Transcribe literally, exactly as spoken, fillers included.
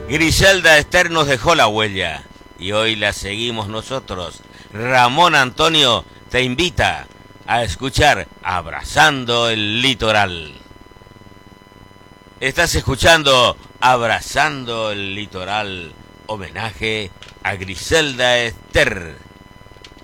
Griselda Ester nos dejó la huella y hoy la seguimos nosotros. Ramón Antonio te invita a escuchar Abrazando el Litoral. Estás escuchando Abrazando el Litoral, homenaje a Griselda Ester.